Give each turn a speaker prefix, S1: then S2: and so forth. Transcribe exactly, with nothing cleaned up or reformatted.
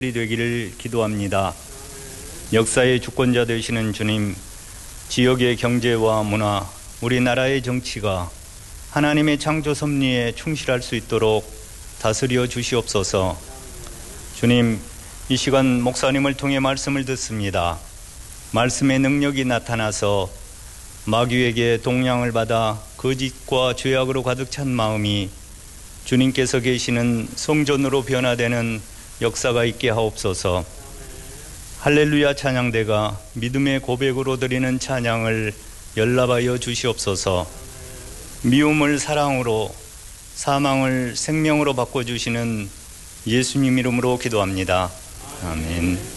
S1: 되기를 기도합니다. 역사의 주권자 되시는 주님, 지역의 경제와 문화, 우리나라의 정치가 하나님의 창조 섭리에 충실할 수 있도록 다스려 주시옵소서. 주님, 이 시간 목사님을 통해 말씀을 듣습니다. 말씀의 능력이 나타나서 마귀에게 동량을 받아 거짓과 죄악으로 가득 찬 마음이 주님께서 계시는 성전으로 변화되는 역사가 있게 하옵소서. 할렐루야 찬양대가 믿음의 고백으로 드리는 찬양을 연락하여 주시옵소서. 미움을 사랑으로, 사망을 생명으로 바꿔주시는 예수님 이름으로 기도합니다. 아멘.